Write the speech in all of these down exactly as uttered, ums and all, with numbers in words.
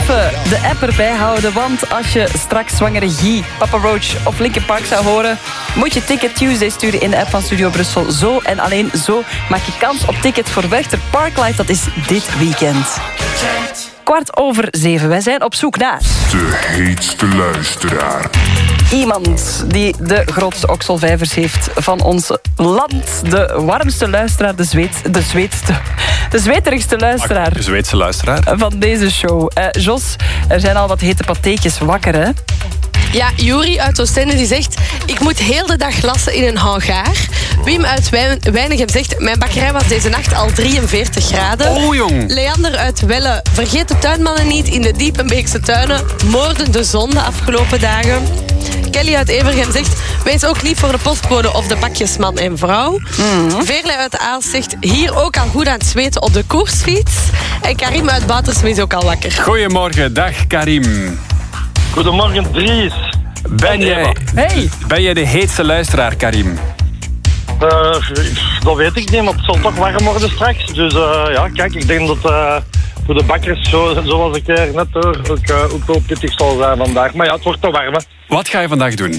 even de app erbij houden. Want als je straks zwangere Guy, Papa Roach of Linkin Park zou horen, moet je Ticket Tuesday sturen in de app van Studio Brussel. Zo en alleen zo maak je kans op tickets voor Werchter Parklife. Dat is dit weekend. Kwart over zeven. Wij zijn op zoek naar... De heetste luisteraar. Iemand die de grootste okselvijvers heeft van ons land. De warmste luisteraar, de, zweet, de, zweetste, de zweterigste luisteraar. De Zweedse luisteraar. Van deze show. Uh, Jos, er zijn al wat hete patéetjes wakker, hè? Ja, Juri uit Oostende die zegt... Ik moet heel de dag lassen in een hangaar. Wim uit Wijn- Weinigem zegt... Mijn bakkerij was deze nacht al drieënveertig graden. Oh, jong. Leander uit Welle... Vergeet de tuinmannen niet in de Diepenbeekse tuinen. Moorden de zon de afgelopen dagen. Kelly uit Evergem zegt... Wees ook lief voor de postbode of de pakjesman en vrouw. Mm-hmm. Veerle uit Aals zegt... Hier ook al goed aan het zweten op de koersfiets. En Karim uit Boutersem is ook al wakker. Goedemorgen, dag Karim. Goedemorgen, Dries. Ben jij, Hey. ben jij de heetste luisteraar, Karim? Uh, dat weet ik niet, maar het zal toch warm worden straks. Dus uh, ja, kijk, ik denk dat uh, voor de bakkers, zo, zoals ik er net hoor, ook, uh, ook wel pittig zal zijn vandaag. Maar ja, het wordt toch warm, hè. Wat ga je vandaag doen?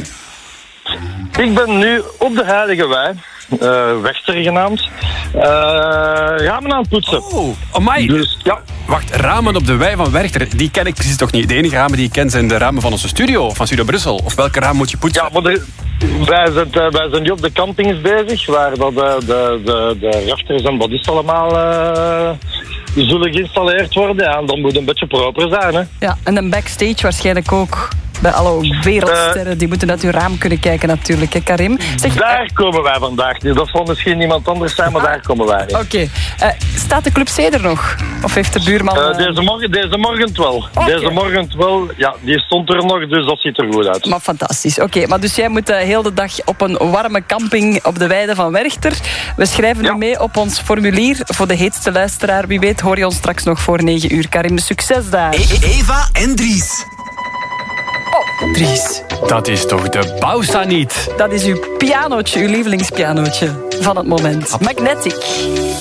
Ik ben nu op de Heilige Wei, uh, Werchter genaamd, uh, ramen aan het poetsen. Oh, amai. Dus ja. Wacht, ramen op de Wei van Werchter, die ken ik precies toch niet. De enige ramen die ik ken zijn de ramen van onze studio, van Studio Brussel. Of welke raam moet je poetsen? Ja, maar er, wij, zijn, uh, wij zijn nu op de campings bezig, waar dat, uh, de, de, de rafters en wat is het allemaal uh, zullen geïnstalleerd worden. Ja, en dan moet het een beetje proper zijn, hè. Ja, en een backstage waarschijnlijk ook. Bij alle wereldsterren, uh, die moeten uit uw raam kunnen kijken natuurlijk, hè, Karim? Zeg, daar uh, komen wij vandaag niet. Dat zal misschien iemand anders zijn, maar daar komen wij niet. Oké. Okay. Uh, staat de Club C er nog? Of heeft de buurman... Uh, uh, deze, morgen, deze morgen wel. Okay. Deze morgen wel. Ja, die stond er nog, dus dat ziet er goed uit. Maar fantastisch. Oké, okay, maar dus jij moet uh, heel de dag op een warme camping op de weide van Werchter. We schrijven ja. nu mee op ons formulier voor de heetste luisteraar. Wie weet hoor je ons straks nog voor negen uur. Karim, succes daar. E- Eva en Dries. Oh, Dries. Dat is toch de Bausa niet? Dat is uw pianootje, uw lievelingspianootje van het moment. Magnetic.